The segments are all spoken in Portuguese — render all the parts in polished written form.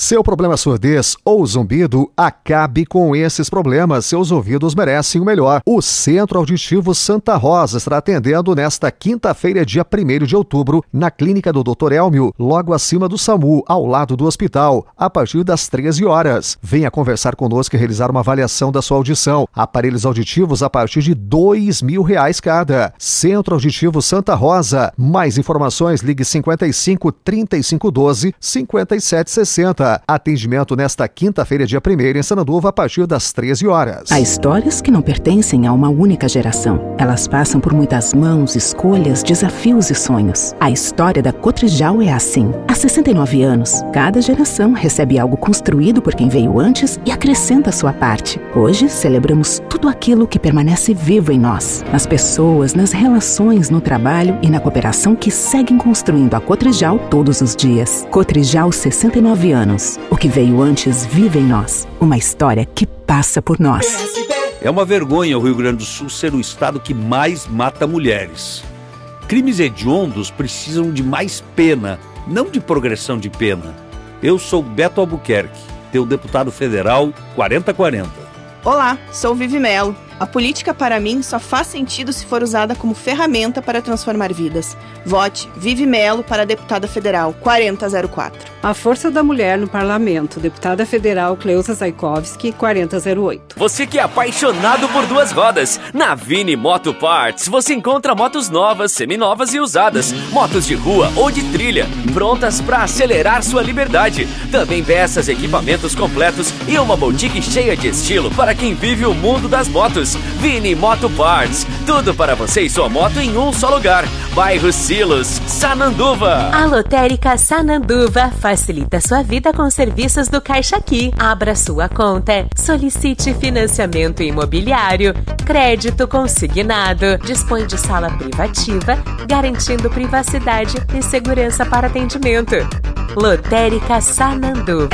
Seu problema é surdez ou zumbido? Acabe com esses problemas. Seus ouvidos merecem o melhor. O Centro Auditivo Santa Rosa estará atendendo nesta quinta-feira, dia 1º de outubro, na clínica do Dr. Elmio, logo acima do SAMU, ao lado do hospital, a partir das 13 horas. Venha conversar conosco e realizar uma avaliação da sua audição. Aparelhos auditivos a partir de R$2.000 cada. Centro Auditivo Santa Rosa. Mais informações, ligue 55 35 12 57 60. Atendimento nesta quinta-feira, dia 1º, em Sananduva, a partir das 13 horas. Há histórias que não pertencem a uma única geração. Elas passam por muitas mãos, escolhas, desafios e sonhos. A história da Cotrijal é assim. Há 69 anos, cada geração recebe algo construído por quem veio antes e acrescenta a sua parte. Hoje, celebramos tudo aquilo que permanece vivo em nós. Nas pessoas, nas relações, no trabalho e na cooperação que seguem construindo a Cotrijal todos os dias. Cotrijal, 69 anos. O que veio antes vive em nós. Uma história que passa por nós. É uma vergonha o Rio Grande do Sul ser o estado que mais mata mulheres. Crimes hediondos precisam de mais pena, não de progressão de pena. Eu sou Beto Albuquerque, teu deputado federal 4040. Olá, sou Vivi Melo. A política, para mim, só faz sentido se for usada como ferramenta para transformar vidas. Vote Vivi Melo para deputada federal 4004. A força da mulher no parlamento, deputada federal Cleusa Zaikovski, 4008. Você que é apaixonado por duas rodas, na Vini Moto Parts você encontra motos novas, seminovas e usadas, motos de rua ou de trilha, prontas para acelerar sua liberdade. Também peças, equipamentos completos e uma boutique cheia de estilo para quem vive o mundo das motos. Vini Moto Parts, tudo para você e sua moto em um só lugar. Bairro Silos, Sananduva. A Lotérica Sananduva facilita sua vida com serviços do Caixa Aqui. Abra sua conta, solicite financiamento imobiliário, crédito consignado, dispõe de sala privativa, garantindo privacidade e segurança para atendimento. Lotérica Sananduva.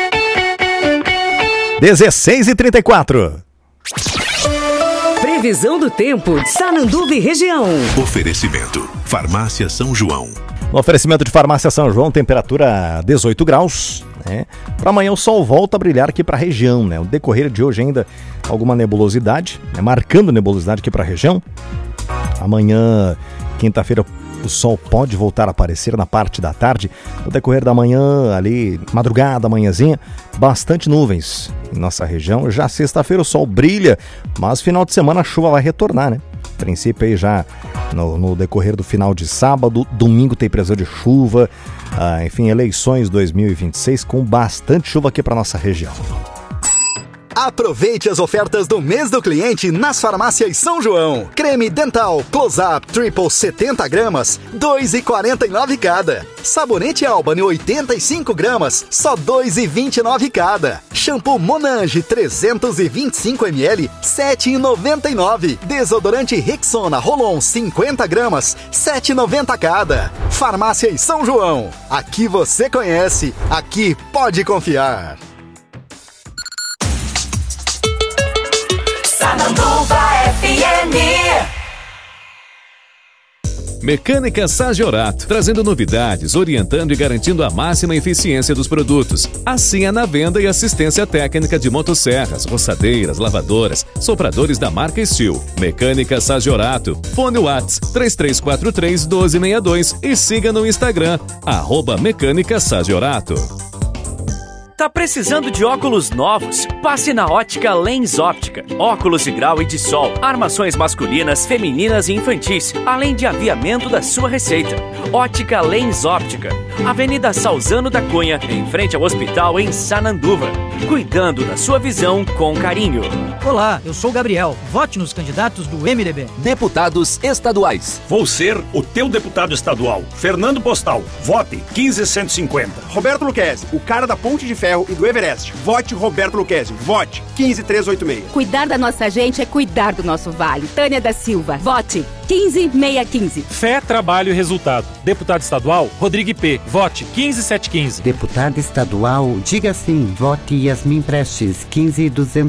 16h34. Previsão do tempo de Sananduva e região. Oferecimento. Farmácia São João. No oferecimento de Farmácia São João, temperatura 18 graus. Né? Para amanhã o sol volta a brilhar aqui para a região. Né? No decorrer de hoje ainda alguma nebulosidade, né? Marcando nebulosidade aqui para a região. Amanhã, quinta-feira, o sol pode voltar a aparecer na parte da tarde. No decorrer da manhã, ali, madrugada, manhãzinha, bastante nuvens em nossa região. Já sexta-feira o sol brilha, mas final de semana a chuva vai retornar, né? A princípio aí já no decorrer do final de sábado, domingo tem previsão de chuva. Enfim, eleições 2026 com bastante chuva aqui para nossa região. Aproveite as ofertas do mês do cliente nas farmácias São João. Creme dental Close-Up Triple 70 gramas, R$ 2,49 cada. Sabonete Albany 85 gramas, só R$ 2,29 cada. Shampoo Monange 325 ml, R$ 7,99. Desodorante Rexona Rolon 50 gramas, R$ 7,90 cada. Farmácias São João. Aqui você conhece, aqui pode confiar. Sananduva FM. Mecânica Sagiorato, trazendo novidades, orientando e garantindo a máxima eficiência dos produtos. Assim é na venda e assistência técnica de motosserras, roçadeiras, lavadoras, sopradores da marca Steel. Mecânica Sagiorato. Fone Whats 3343-1262 e siga no Instagram, @Mecânica Sagiorato. Tá precisando de óculos novos? Passe na Ótica Lens Óptica. Óculos de grau e de sol, armações masculinas, femininas e infantis, além de aviamento da sua receita. Ótica Lens Óptica. Avenida Salzano da Cunha, em frente ao hospital em Sananduva. Cuidando da sua visão com carinho. Olá, eu sou o Gabriel. Vote nos candidatos do MDB. Deputados estaduais. Vou ser o teu deputado estadual. Fernando Postal. Vote 15150. Roberto Luquezzi, o cara da Ponte de Ferro e do Everest. Vote Roberto Luquezzi. Vote 15386. Cuidar da nossa gente é cuidar do nosso vale. Tânia da Silva. Vote 15615. Fé, trabalho e resultado. Deputado estadual, Rodrigo P. Vote 15715. Deputado estadual, diga sim. Vote Yasmin Prestes 15200.